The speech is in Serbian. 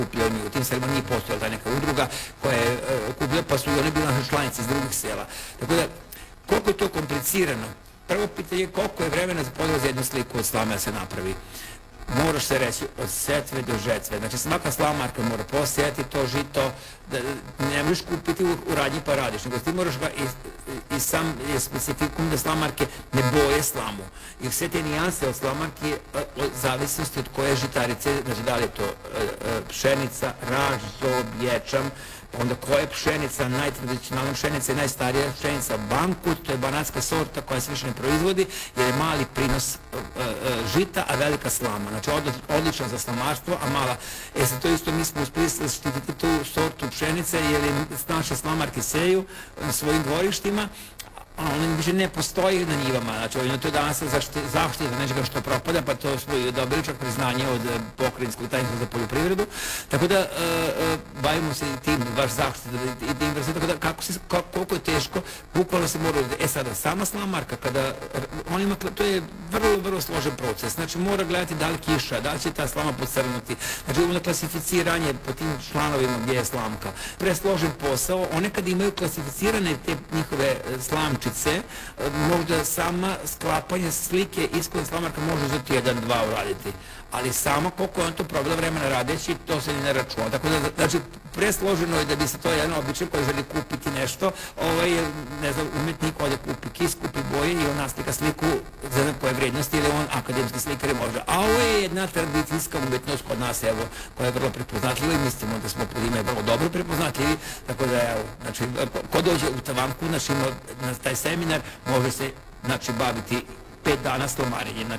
kupljao nju. U tim selima nije postojala ta neka udruga koja je kupljala, pa su i one bile naše članice iz drugih sela. Tako da, koliko je to komplicirano? Prvo pitanje je koliko je vremena za jednu sliku od slame da se napravi. Moraš se reći od setve do žetve. Znači svaka slamarka mora posijeti to žito, ne možeš kupiti u radnji pa radiš, nego ti moraš ga i sam je specifikum da slamarke ne boje slamu. Jer sve te nijanse od slamarke od zavisnosti od koje žitarice, znači da li je to pšenica, raž, zob, ječam, onda koja je pšenica, najtradicionalna pšenica i najstarija pšenica bankut, to je banatska sorta koja se više ne proizvodi jer je mali prinos žita, a velika slama. Znači odlična za slamarstvo, a mala. Sad to isto mi smo uspili štititi tu sortu pšenice jer naše slamarke seju na svojim dvorištima, a ono više ne postoji na njivama, znači ono to je danas zaštita nečega što propada, pa to smo i dobili čak priznanje od pokrajinskog tajnika za poljoprivredu, tako da bavimo se tim baš zaštita i tim vrste, tako da koliko je teško, bukvalno se mora, sada sama slamarka, kada on ima, to je vrlo, vrlo složen proces, znači mora gledati da li kiša, da li će ta slama pocrnuti, znači onda klasificiranje po tim članovima gdje je slamka, presložen posao, one kad imaju klasificirane te njihove slamčice, možda sama sklapanje slike iskone slamarka može uzeti 1-2 uraditi, ali samo koliko je on to provela vremena radeći, to se ni ne računa. Tako da, znači, presloženo je da bi se to jedan običaj koji želi kupiti nešto, ne znam, umetnik ode kupi kis, kupi boje i on naslika sliku za koje vrednosti ili on akademski slikar je možda. A ovo je jedna tradicijska umetnost kod nas, evo, koja je vrlo prepoznatljiva i mislimo da smo pod ime vrlo dobro prepoznatljivi, tako da, evo, znači, ko dođe u Tavanku, znači, na taj seminar može se, znači, baviti 5 dana slamarenjem, znači